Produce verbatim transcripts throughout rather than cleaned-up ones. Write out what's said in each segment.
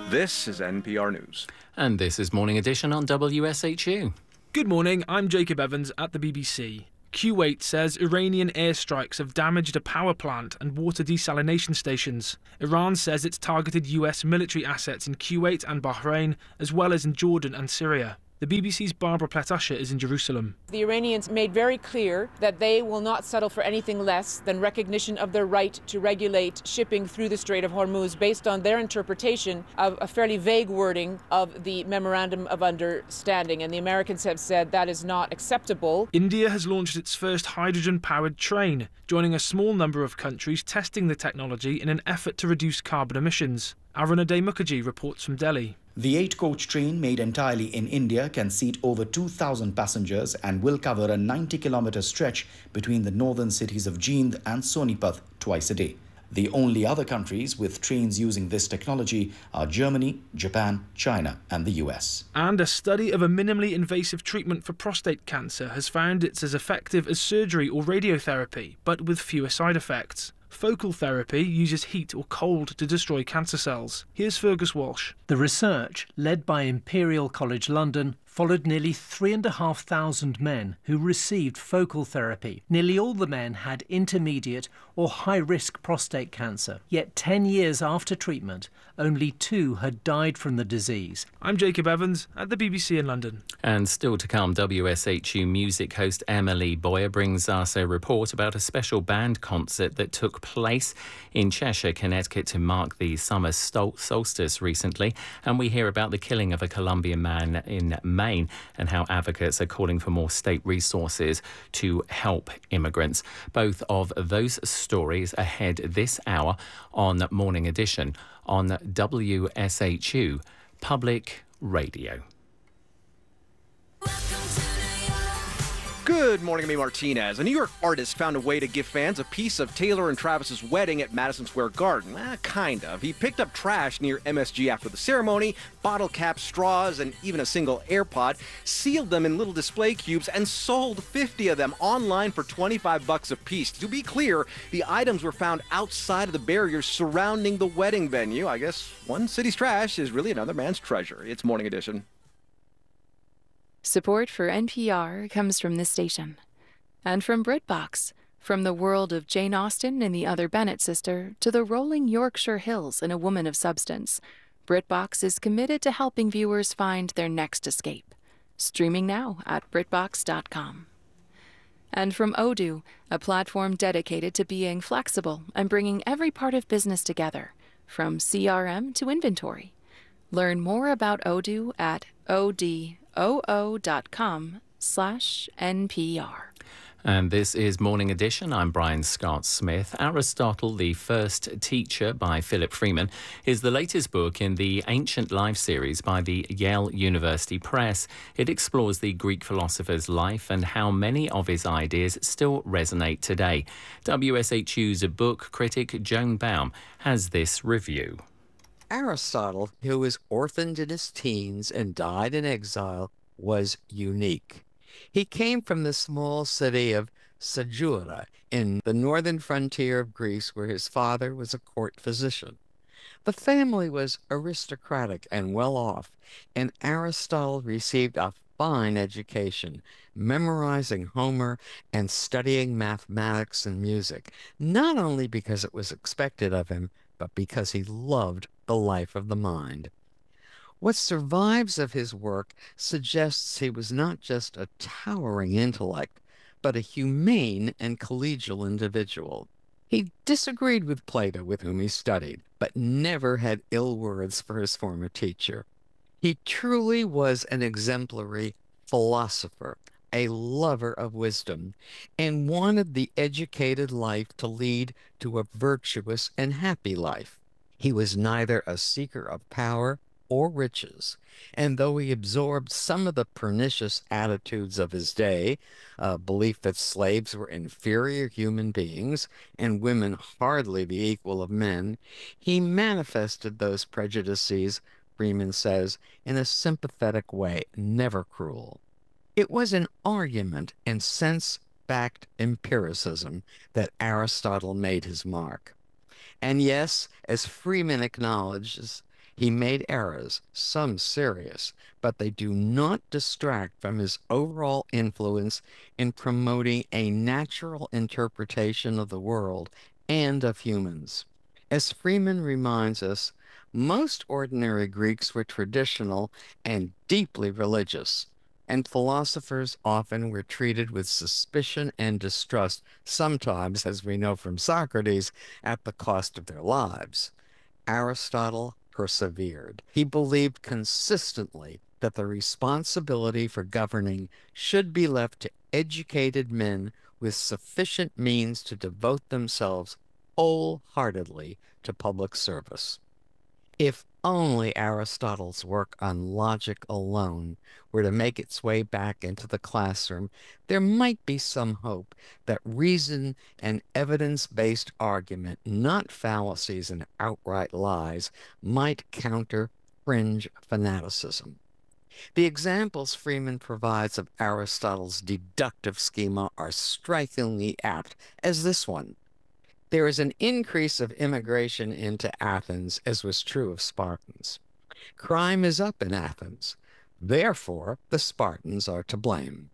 This is N P R News. And this is Morning Edition on W S H U. Good morning, I'm Jacob Evans at the B B C. Kuwait says Iranian airstrikes have damaged a power plant and water desalination stations. Iran says it's targeted U S military assets in Kuwait and Bahrain, as well as in Jordan and Syria. The B B C's Barbara Platt-Usher is in Jerusalem. The Iranians made very clear that they will not settle for anything less than recognition of their right to regulate shipping through the Strait of Hormuz based on their interpretation of a fairly vague wording of the Memorandum of Understanding. And the Americans have said that is not acceptable. India has launched its first hydrogen-powered train, joining a small number of countries testing the technology in an effort to reduce carbon emissions. Arunadhay Mukherjee reports from Delhi. The eight-coach train, made entirely in India, can seat over two thousand passengers and will cover a ninety kilometre stretch between the northern cities of Jind and Sonipat twice a day. The only other countries with trains using this technology are Germany, Japan, China and the U S. And a study of a minimally invasive treatment for prostate cancer has found it's as effective as surgery or radiotherapy, but with fewer side effects. Focal therapy uses heat or cold to destroy cancer cells. Here's Fergus Walsh. The research, led by Imperial College London, followed nearly three and a half thousand men who received focal therapy. Nearly all the men had intermediate or high-risk prostate cancer. Yet ten years after treatment, only two had died from the disease. I'm Jacob Evans at the B B C in London. And still to come, W S H U music host Emily Boyer brings us a report about a special band concert that took place in Cheshire, Connecticut to mark the summer sol- solstice recently. And we hear about the killing of a Colombian man in Maine and how advocates are calling for more state resources to help immigrants. Both of those stories ahead this hour on Morning Edition on W S H U Public Radio. Good morning, I'm Martinez. A New York artist found a way to give fans a piece of Taylor and Travis's wedding at Madison Square Garden. Eh, kind of. He picked up trash near M S G after the ceremony, bottle caps, straws, and even a single AirPod, sealed them in little display cubes, and sold fifty of them online for twenty-five bucks a piece. To be clear, the items were found outside of the barriers surrounding the wedding venue. I guess one city's trash is really another man's treasure. It's Morning Edition. Support for N P R comes from this station. And from BritBox, from the world of Jane Austen and the Other Bennet sister to the rolling Yorkshire Hills and A Woman of Substance, BritBox is committed to helping viewers find their next escape. Streaming now at BritBox dot com. And from Odoo, a platform dedicated to being flexible and bringing every part of business together, from C R M to inventory. Learn more about Odoo at odoo dot com slash N P R. And this is Morning Edition. I'm Brian Scott Smith. Aristotle, the First Teacher by Philip Freeman, is the latest book in the Ancient Life series by the Yale University Press. It explores the Greek philosopher's life and how many of his ideas still resonate today. W S H U's book critic Joan Baum has this review. Aristotle, who was orphaned in his teens and died in exile, was unique. He came from the small city of Segura in the northern frontier of Greece, where his father was a court physician. The family was aristocratic and well off, and Aristotle received a fine education, memorizing Homer and studying mathematics and music, not only because it was expected of him, but because he loved the life of the mind. What survives of his work suggests he was not just a towering intellect, but a humane and collegial individual. He disagreed with Plato, with whom he studied, but never had ill words for his former teacher. He truly was an exemplary philosopher, a lover of wisdom, and wanted the educated life to lead to a virtuous and happy life. He was neither a seeker of power or riches, and though he absorbed some of the pernicious attitudes of his day, a belief that slaves were inferior human beings and women hardly the equal of men, he manifested those prejudices, Freeman says, in a sympathetic way, never cruel. It was an argument and sense-backed empiricism that Aristotle made his mark. And yes, as Freeman acknowledges, He made errors, some serious, but they do not distract from his overall influence in promoting a natural interpretation of the world and of humans. As Freeman reminds us, most ordinary Greeks were traditional and deeply religious, and philosophers often were treated with suspicion and distrust, sometimes, as we know from Socrates, at the cost of their lives. Aristotle persevered. He believed consistently that the responsibility for governing should be left to educated men with sufficient means to devote themselves wholeheartedly to public service. If only Aristotle's work on logic alone were to make its way back into the classroom, there might be some hope that reason and evidence-based argument, not fallacies and outright lies, might counter fringe fanaticism. The examples Freeman provides of Aristotle's deductive schema are strikingly apt, as this one. There is an increase of immigration into Athens, as was true of Spartans. Crime is up in Athens. Therefore, the Spartans are to blame.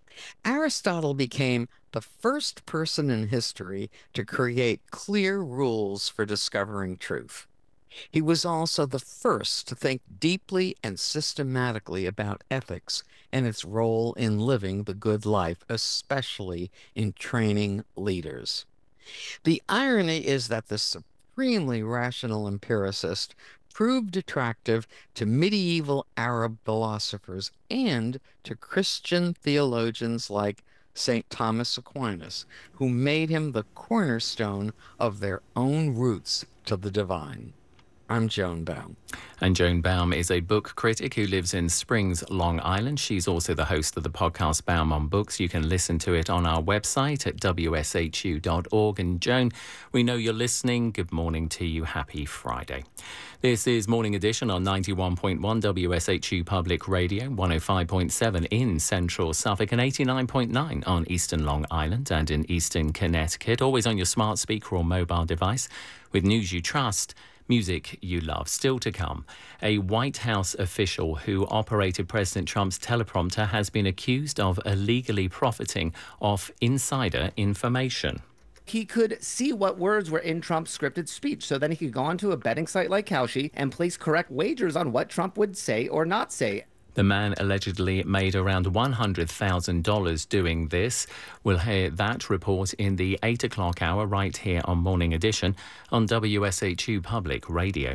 Aristotle became the first person in history to create clear rules for discovering truth. He was also the first to think deeply and systematically about ethics and its role in living the good life, especially in training leaders. The irony is that the supremely rational empiricist proved attractive to medieval Arab philosophers and to Christian theologians like Saint Thomas Aquinas, who made him the cornerstone of their own roots to the divine. I'm Joan Baum. And Joan Baum is a book critic who lives in Springs, Long Island. She's also the host of the podcast Baum on Books. You can listen to it on our website at w s h u dot org. And Joan, we know you're listening. Good morning to you. Happy Friday. This is Morning Edition on ninety-one point one W S H U Public Radio, one oh five point seven in Central Suffolk and eighty-nine point nine on Eastern Long Island and in Eastern Connecticut. Always on your smart speaker or mobile device with news you trust. Music you love. Still to come, a White House official who operated President Trump's teleprompter has been accused of illegally profiting off insider information. He could see what words were in Trump's scripted speech, so then he could go onto a betting site like Kalshi and place correct wagers on what Trump would say or not say. The man allegedly made around one hundred thousand dollars doing this. We'll hear that report in the eight o'clock hour right here on Morning Edition on W S H U Public Radio.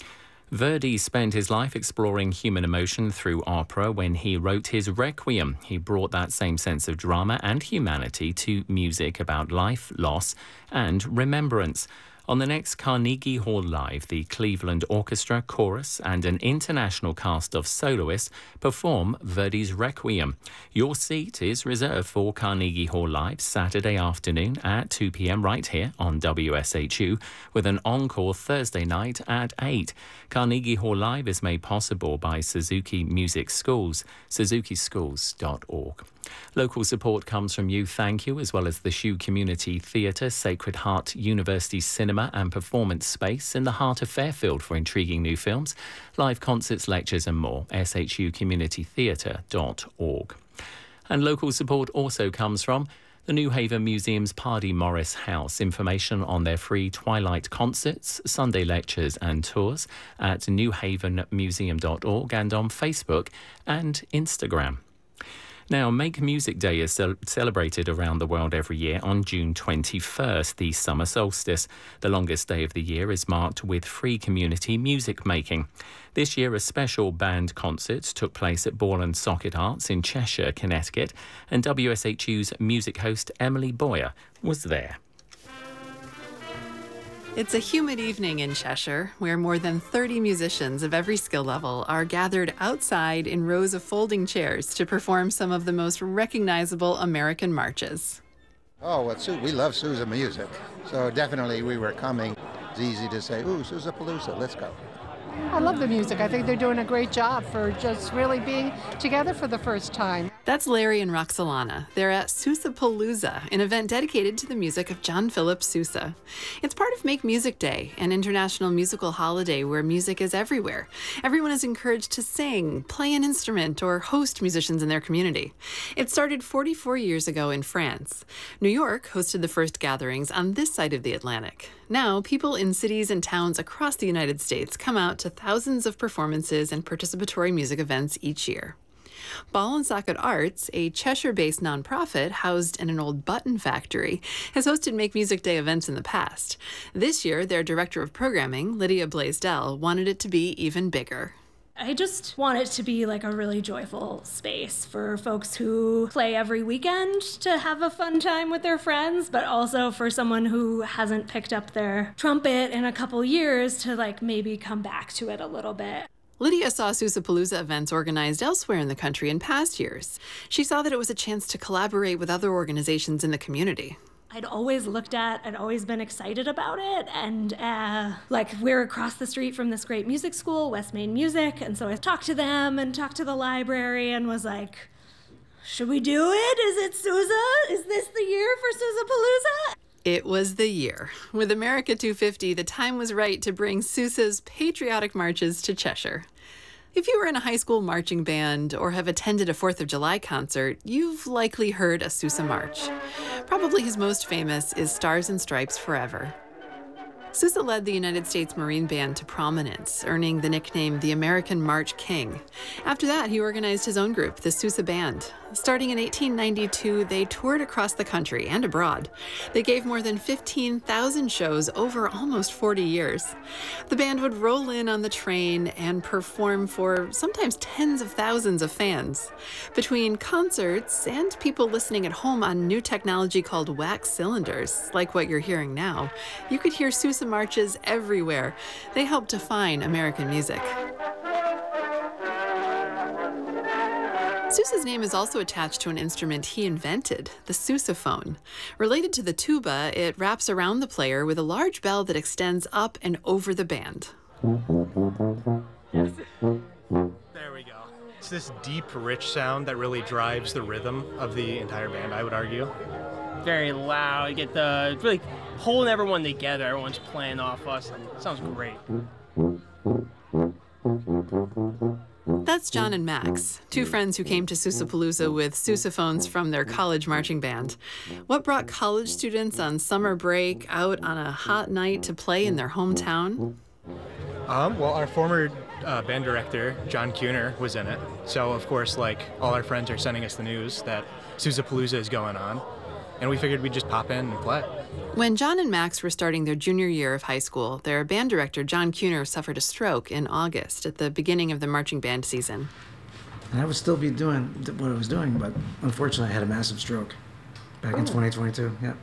Verdi spent his life exploring human emotion through opera when he wrote his Requiem. He brought that same sense of drama and humanity to music about life, loss, and remembrance. On the next Carnegie Hall Live, the Cleveland Orchestra, Chorus, and an international cast of soloists perform Verdi's Requiem. Your seat is reserved for Carnegie Hall Live Saturday afternoon at two p m right here on W S H U, with an encore Thursday night at eight. Carnegie Hall Live is made possible by Suzuki Music Schools, suzuki schools dot org. Local support comes from you, thank you, as well as the S H U Community Theatre, Sacred Heart University Cinema and Performance Space in the heart of Fairfield for intriguing new films, live concerts, lectures and more. s h u community theatre dot org. And local support also comes from the New Haven Museum's Pardee Morris House. Information on their free Twilight concerts, Sunday lectures and tours at new haven museum dot org and on Facebook and Instagram. Now, Make Music Day is ce- celebrated around the world every year on June twenty-first, the summer solstice. The longest day of the year is marked with free community music making. This year, a special band concert took place at Ball and Socket Arts in Cheshire, Connecticut, and W S H U's music host Emily Boyer was there. It's a humid evening in Cheshire, where more than thirty musicians of every skill level are gathered outside in rows of folding chairs to perform some of the most recognizable American marches. Oh, well, Sue, we love Sousa music, so definitely we were coming. It's easy to say, ooh, Sousapalooza, let's go. I love the music. I think they're doing a great job for just really being together for the first time. That's Larry and Roxalana. They're at Sousapalooza, an event dedicated to the music of John Philip Sousa. It's part of Make Music Day, an international musical holiday where music is everywhere. Everyone is encouraged to sing, play an instrument, or host musicians in their community. It started forty-four years ago in France. New York hosted the first gatherings on this side of the Atlantic. Now, people in cities and towns across the United States come out to thousands of performances and participatory music events each year. Ball and Socket Arts, a Cheshire-based nonprofit housed in an old button factory, has hosted Make Music Day events in the past. This year, their director of programming, Lydia Blaisdell, wanted it to be even bigger. I just want it to be like a really joyful space for folks who play every weekend to have a fun time with their friends, but also for someone who hasn't picked up their trumpet in a couple years to like maybe come back to it a little bit. Lydia saw Sousapalooza events organized elsewhere in the country in past years. She saw that it was a chance to collaborate with other organizations in the community. I'd always looked at, I'd always been excited about it, and uh, like we're across the street from this great music school, West Main Music, and so I talked to them and talked to the library and was like, should we do it? Is it Sousa? Is this the year for Sousapalooza? It was the year. With America two fifty, the time was right to bring Sousa's patriotic marches to Cheshire. If you were in a high school marching band or have attended a fourth of July concert, you've likely heard a Sousa march. Probably his most famous is Stars and Stripes Forever. Sousa led the United States Marine Band to prominence, earning the nickname the American March King. After that, he organized his own group, the Sousa Band. Starting in eighteen ninety-two, they toured across the country and abroad. They gave more than fifteen thousand shows over almost forty years. The band would roll in on the train and perform for sometimes tens of thousands of fans. Between concerts and people listening at home on new technology called wax cylinders, like what you're hearing now, you could hear Sousa marches everywhere. They helped define American music. Sousa's name is also attached to an instrument he invented, the sousaphone. Related to the tuba, it wraps around the player with a large bell that extends up and over the band. There we go. It's this deep, rich sound that really drives the rhythm of the entire band, I would argue. Very loud. You get the it's really holding everyone together. Everyone's playing off us. And it sounds great. That's John and Max, two friends who came to Sousapalooza with sousaphones from their college marching band. What brought college students on summer break out on a hot night to play in their hometown? Um, well, our former uh, band director, John Kuhner, was in it. So, of course, like, all our friends are sending us the news that Sousapalooza is going on. And we figured we'd just pop in and play. When John and Max were starting their junior year of high school, their band director, John Kuhner, suffered a stroke in August at the beginning of the marching band season. And I would still be doing what I was doing, but unfortunately I had a massive stroke back in twenty twenty-two, yeah.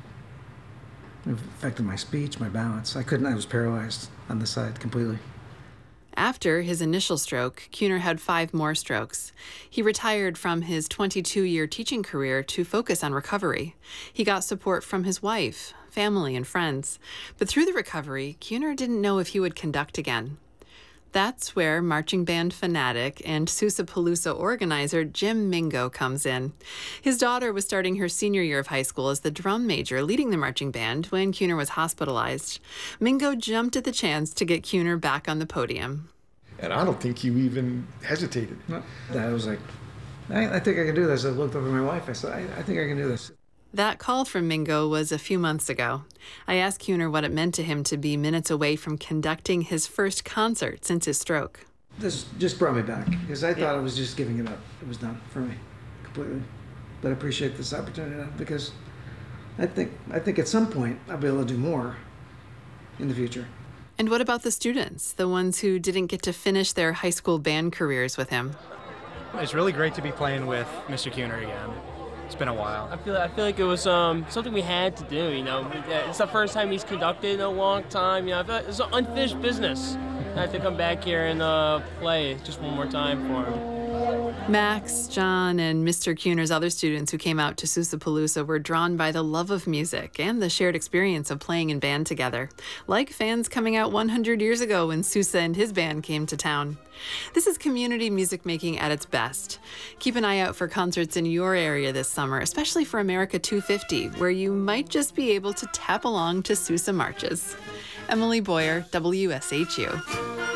It affected my speech, my balance. I couldn't, I was paralyzed on the side completely. After his initial stroke, Kuhner had five more strokes. He retired from his twenty-two-year teaching career to focus on recovery. He got support from his wife, family, and friends. But through the recovery, Kuhner didn't know if he would conduct again. That's where marching band fanatic and Sousapalooza organizer Jim Mingo comes in. His daughter was starting her senior year of high school as the drum major leading the marching band when Kuhner was hospitalized. Mingo jumped at the chance to get Kuhner back on the podium. And I don't think you even hesitated. No, I was like, I, I think I can do this. I looked over at my wife. I said, I, I think I can do this. That call from Mingo was a few months ago. I asked Kuhner what it meant to him to be minutes away from conducting his first concert since his stroke. This just brought me back, because I thought I was just giving it up. It was done for me, completely. But I appreciate this opportunity now, because I think, I think at some point I'll be able to do more in the future. And what about the students, the ones who didn't get to finish their high school band careers with him? It's really great to be playing with Mister Kuhner again. It's been a while. I feel I feel like it was um, something we had to do. You know, it's the first time he's conducted in a long time. You know, I feel like it's an unfinished business. I have to come back here and uh, play just one more time for him. Max, John, and Mister Kuhner's other students who came out to Sousapalooza were drawn by the love of music and the shared experience of playing in band together, like fans coming out one hundred years ago when Sousa and his band came to town. This is community music making at its best. Keep an eye out for concerts in your area this summer, especially for America two fifty, where you might just be able to tap along to Sousa marches. Emily Boyer, W S H U.